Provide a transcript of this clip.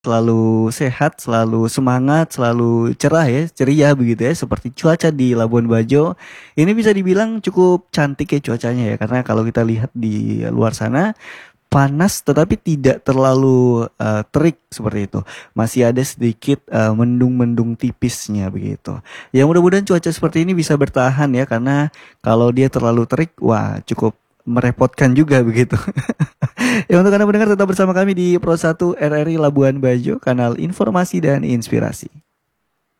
selalu sehat, selalu semangat, selalu cerah ya, ceria begitu ya, seperti cuaca di Labuan Bajo. Ini bisa dibilang cukup cantik ya cuacanya ya, karena kalau kita lihat di luar sana panas tetapi tidak terlalu terik seperti itu. Masih ada sedikit mendung-mendung tipisnya begitu. Ya mudah-mudahan cuaca seperti ini bisa bertahan ya, karena kalau dia terlalu terik, wah cukup merepotkan juga begitu. Ya untuk Anda pendengar tetap bersama kami di Pro 1 RRI Labuan Bajo, kanal informasi dan inspirasi.